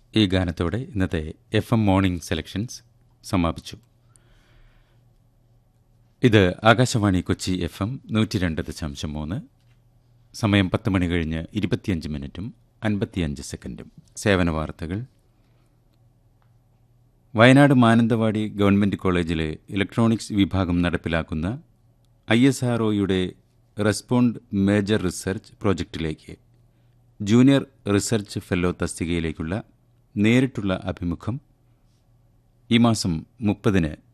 ഈ ഗാനത്തോടെ ഇന്നത്തെ FM morning selections സമാപിച്ചു. ഇത് ആകാശവാണി കൊച്ചി FM 102.3. സമയം 10 മണി കഴിഞ്ഞ് 25 മിനിറ്റും 55 സെക്കൻഡും. സേവന വാർത്തകൾ. വയനാട് മാനന്തവാടി ഗവൺമെൻറ് കോളേജിലെ ഇലക്ട്രോണിക്സ് വിഭാഗം നടപ്പിലാക്കുന്ന ISROയുടെ respond major research പ്രോജക്റ്റിലേക്ക് junior research fellow തസ്തികയിലേക്കുള്ള നേരിട്ടുള്ള അഭിമുഖം ഈ മാസം 30-ന്